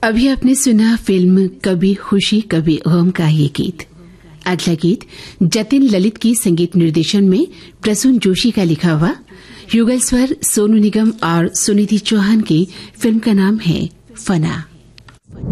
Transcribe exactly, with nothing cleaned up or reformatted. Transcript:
अभी आपने सुना फिल्म कभी खुशी कभी गम का ये गीत। अगला गीत जतिन ललित की संगीत निर्देशन में प्रसून जोशी का लिखा हुआ, युगल स्वर सोनू निगम और सुनिधि चौहान की। फिल्म का नाम है फना।